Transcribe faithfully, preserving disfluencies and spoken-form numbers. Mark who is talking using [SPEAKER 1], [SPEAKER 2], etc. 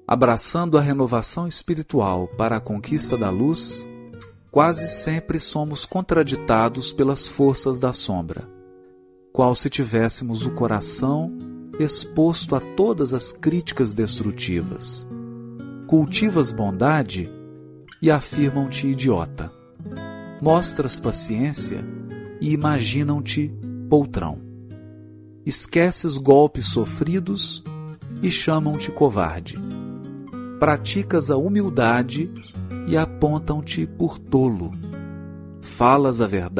[SPEAKER 1] Abraçando a renovação espiritual para a conquista da luz, quase sempre somos contraditados pelas forças da sombra, qual se tivéssemos o coração exposto a todas as críticas destrutivas. Cultivas bondade e afirmam-te idiota. Mostras paciência e imaginam-te poltrão. Esqueces golpes sofridos e chamam-te covarde. Praticas a humildade e apontam-te por tolo. Falas a verdade